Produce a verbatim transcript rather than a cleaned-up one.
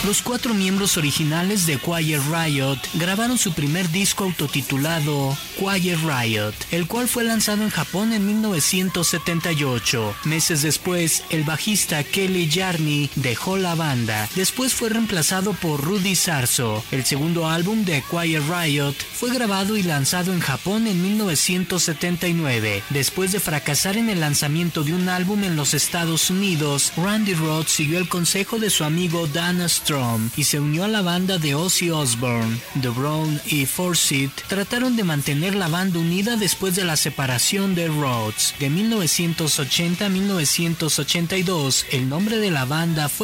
Los cuatro miembros originales de Quiet Riot grabaron su primer disco autotitulado Quiet Riot, el cual fue lanzado en Japón en mil novecientos setenta y ocho. Meses después, el bajista Kelly Jarney dejó la banda. Después fue reemplazado por Rudy Sarzo. El segundo álbum de Quiet Riot fue grabado y lanzado en Japón en mil novecientos setenta y nueve. Después de fracasar en el lanzamiento de un álbum en los Estados Unidos, Randy Rhoads siguió el consejo de su amigo Dana Strum y se unió a la banda de Ozzy Osbourne. The Brown y Forsyth trataron de mantener la banda unida después de la separación de Rhoads. De mil novecientos ochenta a mil novecientos ochenta y dos, el nombre de la banda fue